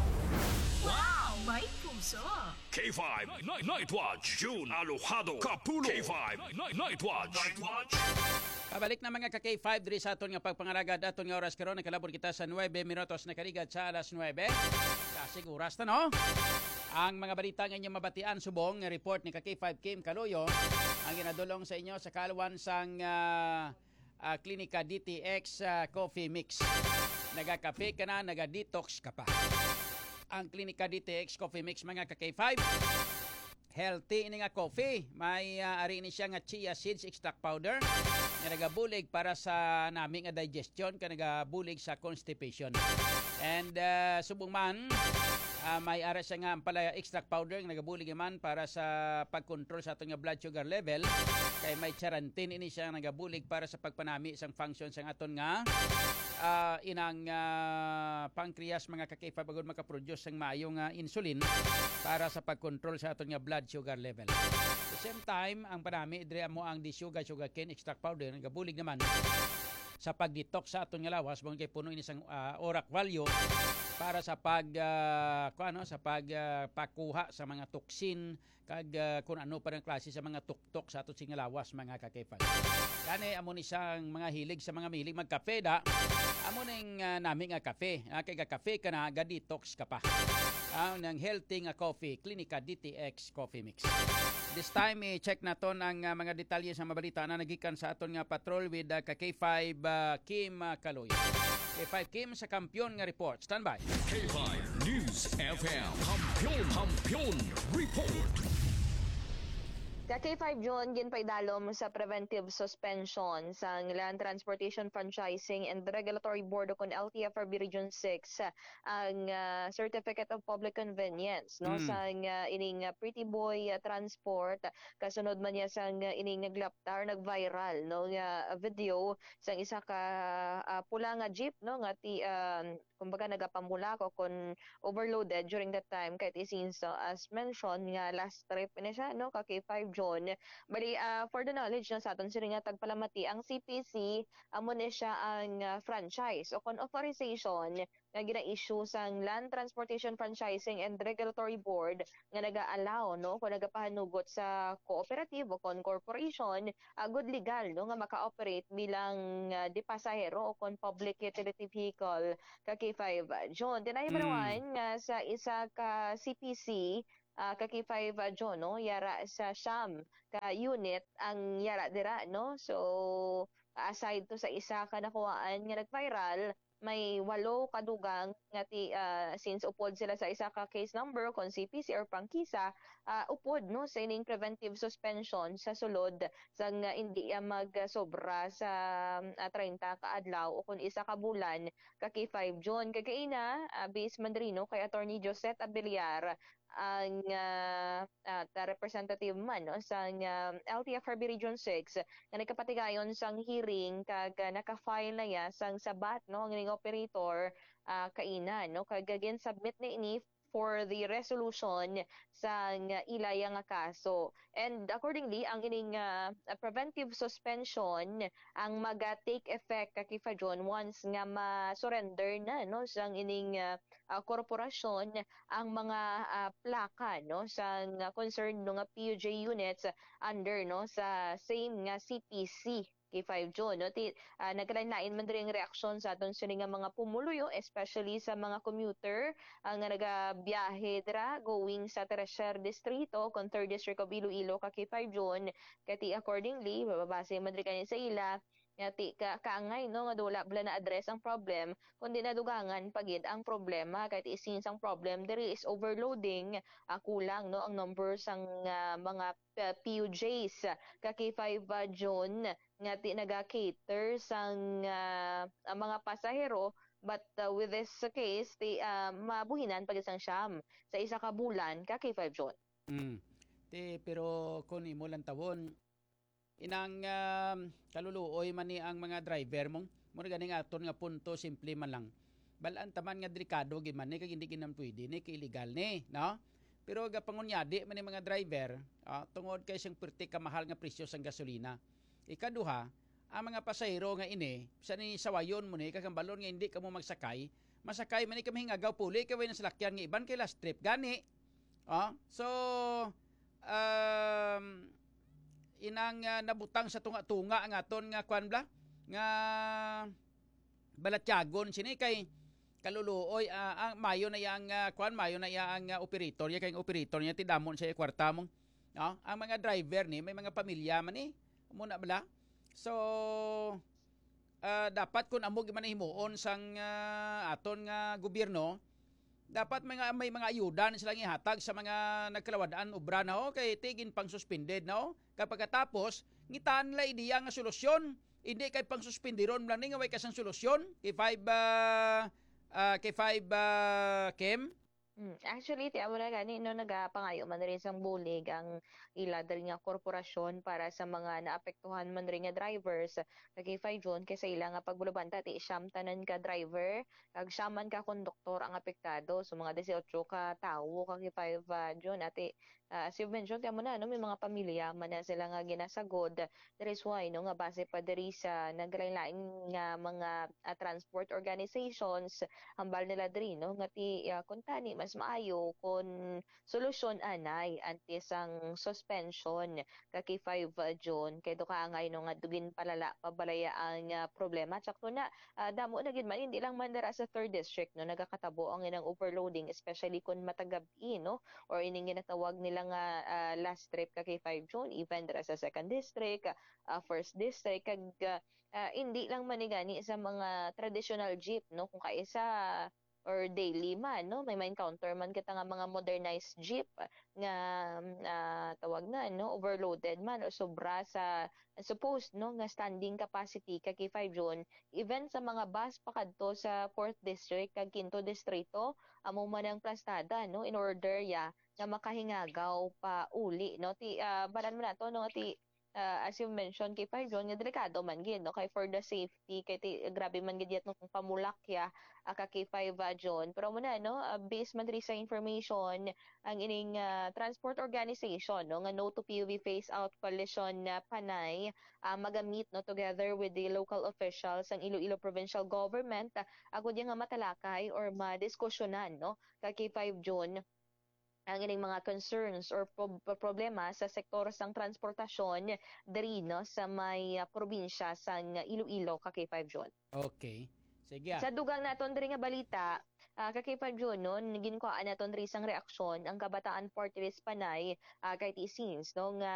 Speaker 17: Wow, may puso.
Speaker 2: K five Night, Night Watch. June Alojado Capulo. K five Night, Night Watch. Night Watch.
Speaker 1: Pabalik na mga ka K five diri sa aton nga pagpangaragad aton nga oras karon nakalabot kita sa nine minutos na karigad sa alas nine. Kasi oras na no. Ang mga balita nga inyong mabatian subong nga report ni ka K five Kim Kaloyo ang ginadulong sa inyo sa kalwan sang uh, uh, Klinika D T X uh, Coffee Mix. Nagakape ka na, naga-detox ka pa. Ang Klinika D T X Coffee Mix mga ka K five. Healthy ini nga coffee. May uh, ari ni siya nga chia seeds extract powder nga nagabulig para sa nami nga digestion, ka nagabulig sa constipation. And uh, subong man uh, may ara siya nga pala extract powder nga nagabulig man para sa pag-control sa aton nga blood sugar level. Kay may charantin ini siya nga nagabulig para sa pagpanami sang function sang aton nga uh, inang uh, pancreas mga ka K five agud makaproduce sang maayo nga insulin para sa pag-control sa aton nga blood sugar level. At the same time, ang panami idre mo ang di-sugar sugar cane extract powder nagabulig naman sa pag-detox sa aton nga lawas bang kay puno ini sang uh, orak value para sa pag uh, ano sa pag uh, pakuha sa mga toxin kag uh, kung ano pa ring klase sa mga tuktok sa aton sing lawas mga kakefag. Kani amo ni sang mga hilig sa mga mihilig magkape da. Amo ning uh, nami nga kape. Uh, kay kape ka na ga detox ka pa. Ang uh, healthy nga coffee, Klinika D T X Coffee Mix. This time i-check naton ang uh, mga detalye sa mabalita na nagikan sa aton nga patrol with uh, ka K five uh, Kim uh, Kaloy. K five Kim sa Kampiyon nga report. Stand by.
Speaker 2: K five News F M. Kampiyon, Kampiyon Report.
Speaker 18: Ka K five John ginpaidalom sa preventive suspension sa Land Transportation Franchising and Regulatory Board kon L T F R B Region six ang uh, Certificate of Public Convenience no mm. sa uh, ining uh, Pretty Boy uh, Transport kasunod man niya sang uh, ining naglaptar nag-viral no nga uh, video sang isa ka uh, pula nga jeep no nga ti um, kumbaga nagapamula ko kon overloaded during that time kahit isin so as mentioned nga last trip ni siya no ka K five John. Bali uh, for the knowledge na sa aton sila nga tagpalamati ang C P C amo ni siya ang uh, franchise o kon authorization nga gina-issue sang Land Transportation Franchising and Regulatory Board nga naga-allow no kung nagapahanugot sa cooperative o kon corporation uh, good legal no nga maka-operate bilang uh, di pasahero o kon public utility vehicle ka K five John. Tinay
Speaker 1: Mm.
Speaker 18: manawan nga sa isa ka C P C uh, ka K five uh, John no yara sa Siam ka unit ang yara dira no. So aside to sa isa ka nakuhaan nga nag-viral may walo kadugang nga ti uh, since upod sila sa isa ka case number kon C P C or prangkisa uh, upod no sa ining preventive suspension sa sulod sang uh, hindi uh, magsobra sa uh, thirty ka adlaw o kun isa ka bulan ka K five John kagaina uh, base mandrino kay attorney Josette Abeliar ang uh, uh, representative man no sang uh, L T F R B Region six nga nagkapatigayon sang hearing kag uh, naka-file na ya sang sabat no ang ining operator uh, kaina no kag again submit na ini for the resolution sa ilaya nga kaso. And accordingly, ang ining uh, preventive suspension ang maga-take effect kay John once nga ma-surrender na no sang ining uh, uh, korporasyon ang mga uh, plaka no sang uh, concerned no nga P U J units under no sa same nga C P C K five John no ti uh, nagkalain-lain man diri ang reaksyon sa aton sini nga mga pumuluyo especially sa mga commuter ang uh, nagabiyahe dira going sa Tercer Distrito kon third District of Iloilo ka K five John kati accordingly babase man diri kani sa ila Yati ka kaangay no nga dula bala na address ang problem kundi nadugangan pagid ang problema kahit isin sang problem there is overloading uh, kulang no ang number sang uh, mga uh, P U Js ka K five uh, John nga ti naga-cater sang uh, mga pasahero but uh, with this uh, case ti uh, mabuhinan pagid sang Siam sa isa ka bulan ka K five John.
Speaker 1: Mm. Ti pero kun imo lang tawon inang um, kaluluoy man ni ang mga driver mong mo ganing aton nga punto simple man lang balaan taman nga delikado gid man ni kag hindi kinam pwede ni kay illegal ni no pero gapangunyadi man ni mga driver uh, tungod kay siyang perti ka mahal nga presyo sang gasolina ikaduha ang mga pasahero nga ini sa ni sawayon mo ni kag balon nga hindi kamo magsakay masakay man ni ka mahingagaw puli kay way na salakyan nga iban kay last trip gani oh so um inang uh, nabutang sa tunga-tunga ang aton nga kwan bla nga balatyagon sini kay kaluluoy uh, ang mayo na yang uh, kwan mayo na yang uh, operator ya kay operator niya ti damon sa kwarta mong no ang mga driver ni may mga pamilya man ni muna bala so uh, dapat kun amog man himuon sang uh, aton nga gobyerno dapat mga may mga ayuda na silang ihatag sa mga nagkalawadaan obra na o kay tigin pang suspended no kapag katapos ngitaan la idiya nga solusyon hindi kay pang suspendiron lang ni nga way kasang solusyon kay five uh, uh, kay five uh, Kim.
Speaker 18: Mm, actually, ti amo na gani no nagapangayo man rin sang bulig ang ila diri nga korporasyon para sa mga naapektuhan man rin nga drivers kay five John kay sa ila nga pagbulabanta ti siyam tanan ka driver kag siyaman ka konduktor ang apektado so mga eighteen ka tawo kay five uh, John ati uh, as you mentioned ti amo na no may mga pamilya man na sila nga ginasagod that is why no nga base pa diri sa naglain-lain nga mga uh, transport organizations hambal nila diri no nga ti uh, kuntani mas maayo kung solusyon anay antes ang suspension ka K five uh, John kay do ka angay no nga dugin palala pabalaya ang uh, problema sakto na uh, damo na gid man hindi lang man dara sa third district no nagakatabo ang inang overloading especially kung matagabi no or ining ginatawag nila nga uh, last trip ka K five John even dara sa second district uh, first district kag uh, uh, hindi lang manigani sa mga traditional jeep no kung kaisa or daily man no may ma-encounter man kita nga mga modernized jeep nga uh, tawag na no overloaded man o sobra sa supposed no nga standing capacity kay K five John even sa mga bus pakadto sa fourth district kag quinto distrito amo man ang plastada no in order ya nga makahingagaw pa uli no ti uh, balan mo nato no ti uh, as you mentioned kay five John nga delikado man gid no kay for the safety kay ti, grabe man gid yat no kung pamulakya uh, ka kay five uh, John pero muna no uh, based man diri sa information ang ining uh, transport organization no nga no to P U V phase out coalition na uh, Panay uh, magamit no together with the local officials ang Iloilo provincial government uh, agud nga matalakay or madiskusyonan no ka kay five John ang ining mga concerns or pro- problema sa sektor sang transportasyon diri no sa may uh, probinsya sang Iloilo ka kay five John.
Speaker 1: Okay. Sige. Ah.
Speaker 18: Sa dugang naton diri nga balita, uh, ka kay five John no ginkuan naton diri sang reaksyon ang Kabataan Party List Panay uh, kay ti since no nga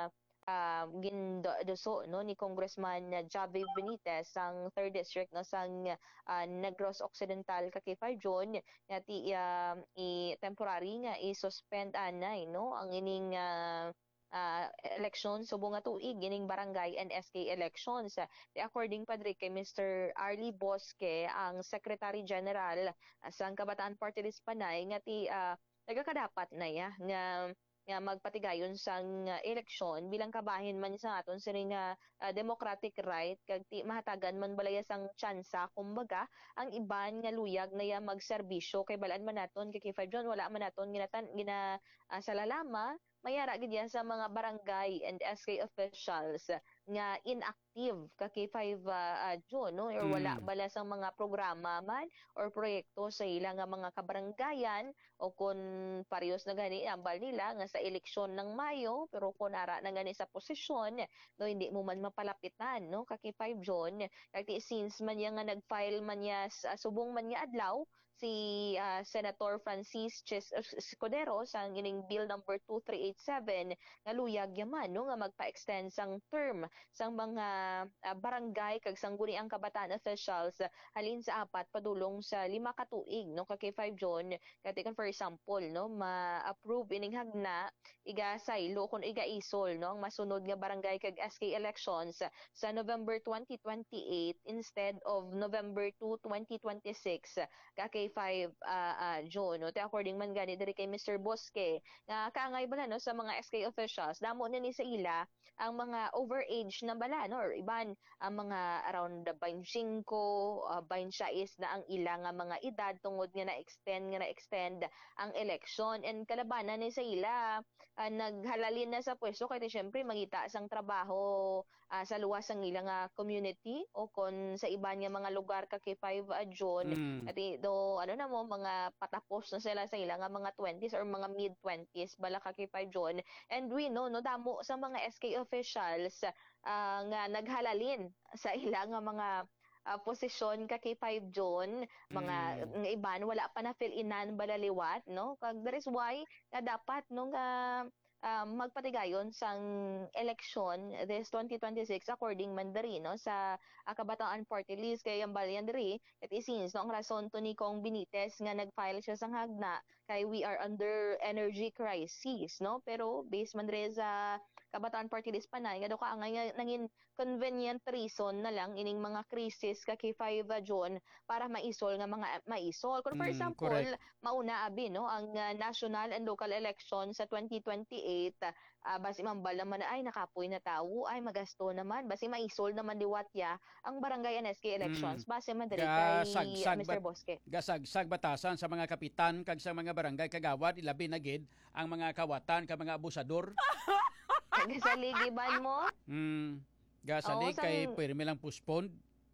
Speaker 18: uh, gindoso no ni Congressman uh, Javi Benitez sang third district no sang uh, Negros Occidental ka kay five John nga ti uh, i temporary nga i-suspend anay no ang ining uh, uh, election subong nga tuig ining barangay and S K elections. Uh, according padri kay Mister Arlie Bosque ang Secretary General uh, sang Kabataan Party List Panay nga ti uh, nagakadapat na ya nga nga magpatigayon sang uh, eleksyon bilang kabahin man sa aton sini nga uh, democratic right kag ti mahatagan man balaya sang tsansa kumbaga ang iban nga luyag na ya magserbisyo kay balaan man naton kay five John wala man naton ginatan gina uh, sa lalama mayara gid yan sa mga barangay and S K officials nga inactive ka kay five uh, uh, John no or wala
Speaker 1: Mm.
Speaker 18: bala sang mga programa man or proyekto sa ila nga mga kabaranggayan o kung parehas na gani ambal nila nga sa eleksyon ng Mayo pero kung ara na gani sa posisyon no hindi mo man mapalapitan no ka kay five John kay since man ya nga nag-file man ya sa subong man ya adlaw si uh, Senator Francis Ches Escudero sang ining bill number two three eight seven nga luyag yaman no nga magpa-extend sang term sang mga uh, barangay kag sang guniang kabataan officials uh, halin sa apat padulong sa lima ka tuig no kay five John kati for example no ma-approve ining hagna iga saylo kun iga isol no ang masunod nga barangay kag S K elections uh, sa November twenty twenty-eight instead of November two twenty twenty-six uh, kay five uh, uh, John no te according man gani diri kay Mister Bosque nga kaangay bala no sa mga S K officials damo na ni sa ila ang mga overage na bala no or iban ang mga around twenty-five uh, twenty-six na ang ila nga mga edad tungod nga na-extend nga na-extend ang election and kalabanan ni sa ila uh, naghalalin na sa pwesto kay syempre mangita sang trabaho uh, sa luwas ang ila nga community o kon sa iban nga mga lugar ka kay five uh, John
Speaker 1: Mm.
Speaker 18: at do ano na mo mga patapos na sila sa ila nga mga twenties or mga mid twenties bala ka kay five John and we know no damo sa mga S K officials uh, nga naghalalin sa ila nga mga uh, posisyon ka kay five John mga
Speaker 1: Mm.
Speaker 18: nga iban wala pa na fill inan balaliwat no kag that is why nga dapat no nga uh, magpatigayon sang election this twenty twenty-six according man diri no sa uh, Kabataan Party List kay ang balyan diri it is since no ang rason to ni Kong Benitez nga nag-file siya sang hagna kay we are under energy crisis no pero based man diri sa Kabataan Party List Panay nga do ka nga nangin convenient reason na lang ining mga krisis ka kay five uh, John para maisol nga mga maisol kung for
Speaker 1: Mm,
Speaker 18: example
Speaker 1: correct.
Speaker 18: mauna abi no ang uh, national and local election sa twenty twenty-eight uh, basi mambal naman na ay nakapoy na tawo ay magasto naman basi maisol naman diwatya ang barangay and S K elections
Speaker 1: Mm.
Speaker 18: base man diri kay
Speaker 1: Gasagsag
Speaker 18: Mister
Speaker 1: bat-
Speaker 18: Bosque.
Speaker 1: gasagsag batasan sa mga kapitan kag sa mga barangay kagawad ilabi na gid ang mga kawatan kag mga abusador.
Speaker 18: Sa ligiban mo
Speaker 1: Mm. Gasalig
Speaker 18: Oo, sang-
Speaker 1: kay pirmi lang postpone.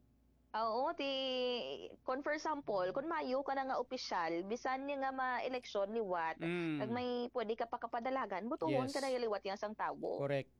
Speaker 18: oo ti kon for example kun mayo ka na nga opisyal bisan niya nga ma-eleksyon liwat
Speaker 1: Mm.
Speaker 18: kag may pwede ka pa kapadalagan butuhon
Speaker 1: Yes.
Speaker 18: ka na liwat yang sang tawo.
Speaker 1: Correct.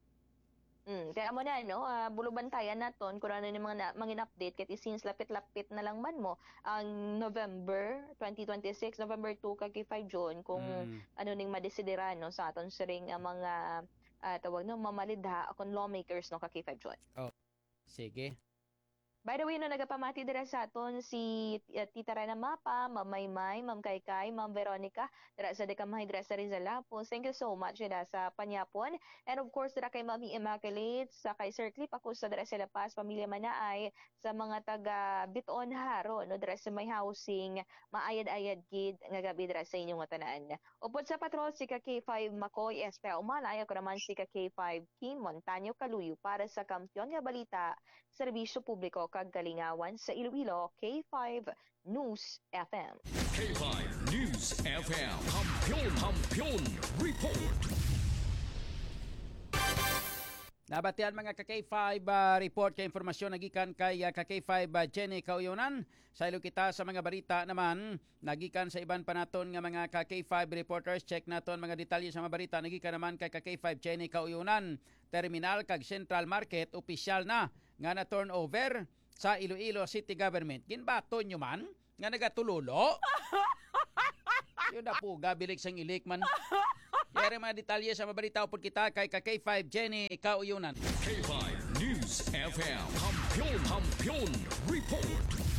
Speaker 18: Mm, kaya mo na no, uh, bulubantayan naton kung ano ni mga na, mangin update kay since lapit-lapit na lang man mo ang November twenty twenty-six, November two kag five June kung
Speaker 1: Mm.
Speaker 18: ano ning madesideran no sa aton siring ang mga ah, tawag no mamalidha kon lawmakers no kag five June.
Speaker 1: Oh. Sige.
Speaker 18: By the way, no, nagapamati dira sa aton si uh, Tita Rana Mapa, Ma'am Maymay, Ma'am Kaykay, Ma'am Veronica, dira sa Dekamahay, dira sa Rizalapos. Thank you so much dira sa Panyapon. And of course, dira kay Mami Immaculate, sa kay Sir Clip, ako sa dira sa La Paz, pamilya Manaay, sa mga taga Biton Haro, no, dira sa may housing, maayad-ayad gid nga gabi dira sa inyong tanan. Upod sa patrol si ka K five Makoy Espera Umalay, ako naman si ka K five Kim Montaño Kaluyo para sa Kampiyon nga Balita, Serbisyo Publiko kag Kalingawan sa Iloilo, K five News F M.
Speaker 2: K five News F M. Kampiyon, Kampiyon Report.
Speaker 1: Nabatian mga ka-K five uh, report kay informasyon nagikan kay uh, ka-K five uh, Jenny Kauyonan. Sa ilo kita sa mga balita naman, nagikan sa iban pa naton nga mga ka-K five reporters. Check naton mga detalye sa mga balita. Nagikan naman kay ka-K five Jenny Kauyonan. Terminal kag Central Market, opisyal na nga na turnover sa Iloilo City Government. Ginbaton nyo man nga nagatululo. Yun na po, gabilik sang ilik man. Kaya mga detalye sa mabalita upod kita kay ka K five Jenny Kauyunan.
Speaker 2: K five News F M. Kampiyon, Kampiyon Report.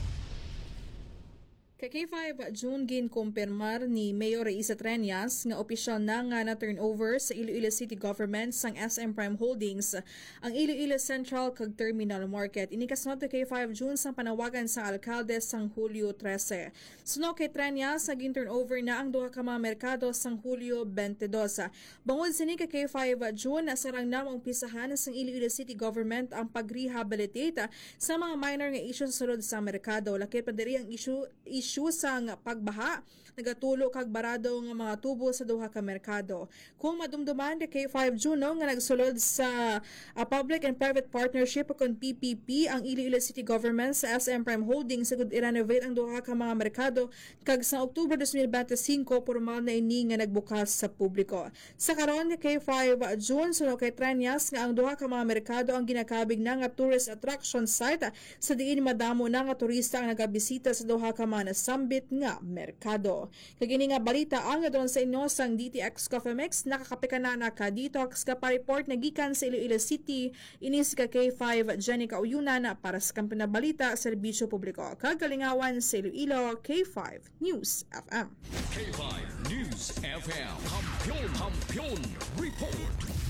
Speaker 19: Kay K five June gin kumpirmar ni Mayor Isa Treñas nga opisyal na nga na turnover sa Iloilo City Government sang S M Prime Holdings ang Iloilo Central kag Terminal Market. Inikasnot kay K five June sang panawagan sa alkalde sang Hulyo thirteen. Suno kay Treñas naging turnover na ang duha ka mga merkado sang Hulyo twenty-two. Bangod sini kay K five June sarang na maumpisahan sang Iloilo City Government ang pag-rehabilitate sa mga minor nga issue sa sulod sa merkado. Laki pa diri ang issue issue sang pagbaha, nagatulo kag barado nga mga tubo sa duha ka merkado. Kung madumduman kay K five June no, nga nagsulod sa uh, Public and Private Partnership kon P P P ang Iloilo City Government sa S M Prime Holdings sa gud i-renovate ang duha ka mga merkado kag sa October twenty twenty-five formal na ini nga nagbukas sa publiko. Sa karon ni K five June suno kay Treñas nga ang duha ka mga merkado ang ginakabig na nga tourist attraction site sa diin madamo na nga turista ang nagabisita sa duha ka mga nasambit nga merkado. Kagini nga balita ang doon sa inyo sang D T X Coffee Mix, nakakapikanana ka detox ka pa-report na gikan sa Iloilo City, inis ka K five Jenny Kauyunan para sa kampi na balita, serbisyo publiko. Kagalingawan sa Iloilo, K five News F M.
Speaker 2: K five News F M. Kampiyon, Kampiyon Report.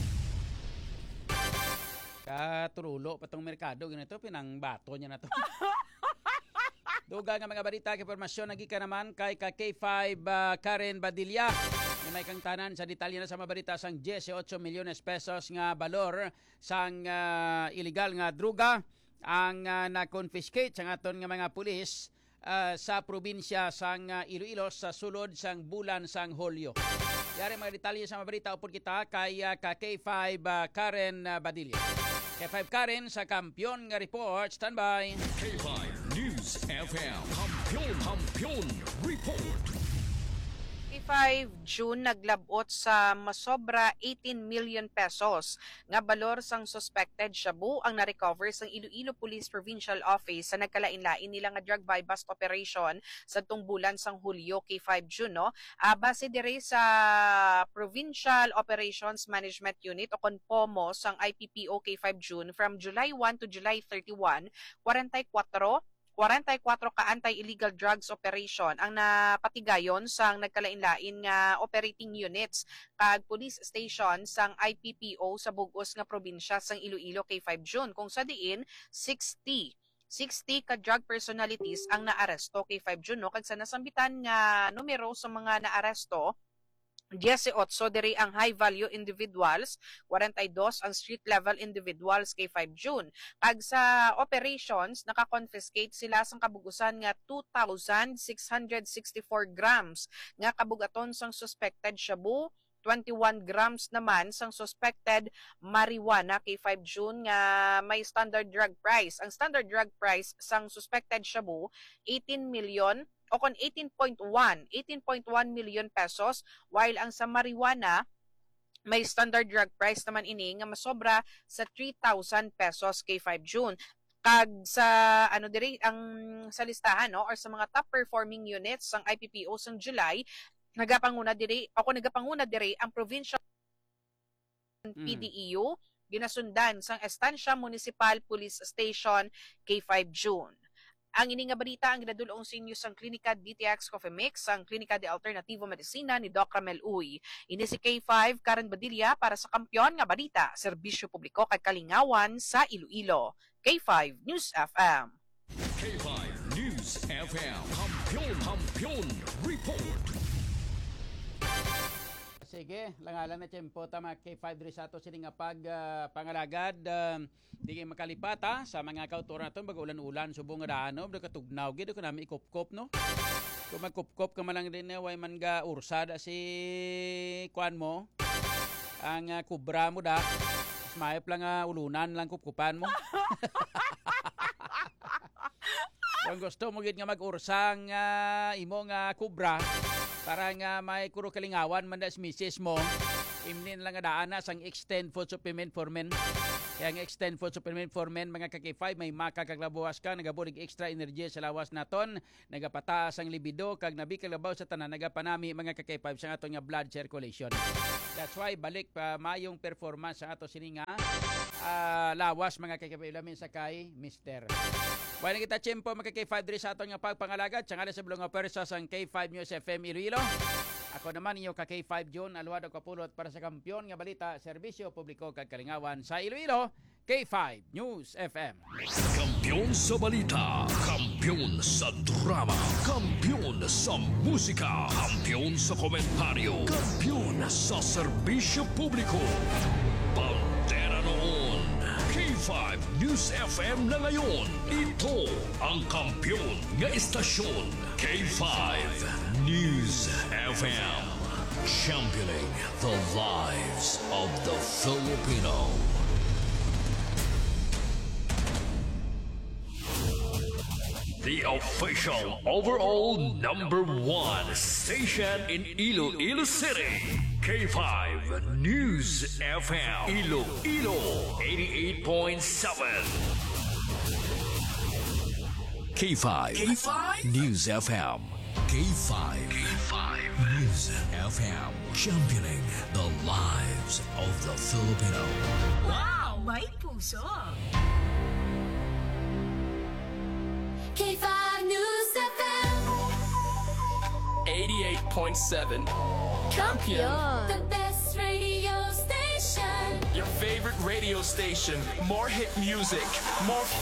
Speaker 1: Katurulo patong merkado ganito pinang bato niya na to. Duga nga mga balita kay impormasyon nagika naman kay ka K five uh, Karen Badilla. May kang tanan sa detalye na sa mga balita sang eighteen milyones pesos nga balor sang uh, illegal nga druga ang uh, na-confiscate sang aton nga mga pulis uh, sa probinsya sang uh, Iloilo sa sulod sang bulan sang Hulyo. Yari mga detalye sa mga balita upod kita kay uh, ka K five uh, Karen uh, Badilla. K five Karen sa Kampiyon nga report. Standby.
Speaker 2: K five News F M. Kampiyon, Kampiyon Report.
Speaker 20: K five June naglabot sa masobra eighteen million pesos nga balor sang suspected shabu ang na-recover sang Iloilo Police Provincial Office sa nagkalain-lain nila nga drug buy bust operation sa tungbulan sang Hulyo. K five June no. Uh, base dire sa Provincial Operations Management Unit o Konpomo sang I P P O K five June from July one to July thirty-one, forty-four forty-four ka anti-illegal drugs operation ang napatigayon sang nagkalain-lain nga operating units kag police station sang I P P O sa bug-os nga probinsya sang Iloilo. K five June kung sa diin sixty ka drug personalities ang naaresto. K five June no, kag sa nasambitan nga numero sa mga naaresto eighteen diri ang high value individuals, forty-two ang street level individuals. K five June. Kag sa operations naka-confiscate sila sang kabugusan nga two thousand six hundred sixty-four grams nga kabugaton sang suspected shabu, twenty-one grams naman sang suspected marijuana. K five June nga may standard drug price. Ang standard drug price sang suspected shabu eighteen million o kon eighteen point one million pesos, while ang sa marijuana may standard drug price naman ini nga masobra sa three thousand pesos. K five June. Kag sa ano diri ang sa listahan no, or sa mga top performing units sang I P P O sang July, nagapanguna diri ako nagapanguna diri ang provincial P D E U, ginasundan sang Estancia Municipal Police Station K five June. Ang ini nga balita ang ginadulong sa inyo sang Klinika D T X Coffee Mix, ang Klinika de Alternativo Medicina ni Doc Ramel Uy. Ini si K five Karen Badilla para sa Kampiyon nga Balita, Serbisyo Publiko kay Kalingawan sa Iloilo. K five News F M.
Speaker 2: K five News F M. Kampiyon, Kampiyon Report.
Speaker 1: Sige, langalan na tiyempo tama K five diri sa ato sini nga pag uh, pangalagad uh, di kay makalipata sa mga kauturan naton bago ulan-ulan subong nga daano do katugnaw gid ko nami ikop-kop no. Kung magkop-kop ka man lang din way man ga ursada si kuan mo ang uh, kubra mo da. Mayop lang uh, ulunan lang kupkupan mo. Kung gusto mo gid nga mag-ursang uh, imo nga kubra para nga may kuro kalingawan man das misis mo, imnin lang nga daan na sang Extend Food Supplement for Men. Kaya ang Extend Food Supplement for Men mga ka K five may makakaglabuwas ka, nagabulig extra energy sa lawas naton, nagapataas ang libido kag nabikalabaw sa tanan, nagapanami mga ka K five sa ato nga blood circulation. That's why balik pa mayong performance sa ato sini nga uh, lawas mga ka K five lamin sa kay Mister. Wala kita tiyempo mga K five diri sa ato nga pagpangalagad sa ngala sa bulong nga persa sang K five News F M Iloilo. Ako naman inyo ka K five June Alwado Kapulot para sa Kampiyon nga Balita, Serbisyo Publiko kag Kalingawan sa Iloilo. K five News F M.
Speaker 2: Kampiyon sa balita, kampiyon sa drama, kampiyon sa musika, kampiyon sa komentaryo, kampiyon sa serbisyo publiko. Pantera noon, K five News F M na ngayon. Ito ang kampiyon nga istasyon. K five News F M. Championing the lives of the Filipino. The official overall number one station in Iloilo City. K five News F M. Iloilo eighty-eight point seven. K five, K five News F M. K five, K five News F M. Championing the lives of the Filipino.
Speaker 17: Wow! May puso!
Speaker 11: K five News F M.
Speaker 21: eighty-eight point seven.
Speaker 11: Kampiyon. The best radio station.
Speaker 21: Your favorite radio station. More hit music. More